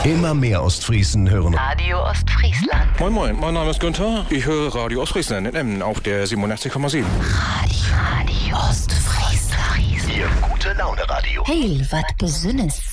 Immer mehr Ostfriesen hören Radio Ostfriesland. Moin Moin, mein Name ist Günther. Ich höre Radio Ostfriesland in Emmen auf der 87,7. Radio Ostfriesland. Ihr gute Laune Radio. Heel wat Besonnes.